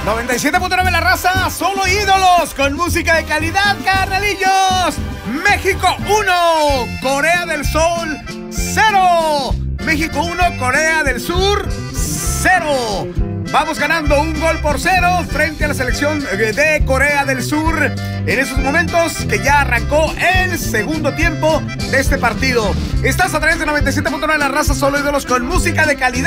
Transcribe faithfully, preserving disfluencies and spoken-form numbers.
noventa y siete punto nueve La Raza, solo ídolos con música de calidad, carnalillos. México uno, Corea del Sur cero. México uno, Corea del Sur cero. Vamos ganando un gol por cero frente a la selección de Corea del Sur en esos momentos que ya arrancó el segundo tiempo de este partido. Estás a través de noventa y siete punto nueve La Raza, solo ídolos con música de calidad.